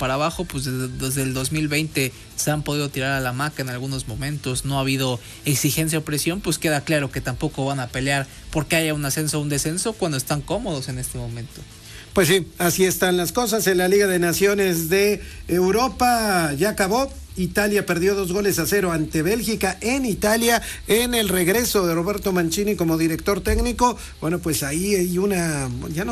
para abajo, pues desde el 2020 se han podido tirar a la hamaca en algunos momentos, no ha habido exigencia o presión, pues queda claro que tampoco van a pelear porque haya un ascenso o un descenso cuando están cómodos en este momento. Pues sí, así están las cosas en la Liga de Naciones de Europa. Ya acabó. Italia perdió 2-0 ante Bélgica en Italia en el regreso de Roberto Mancini como director técnico. Bueno, pues ahí hay una, ya no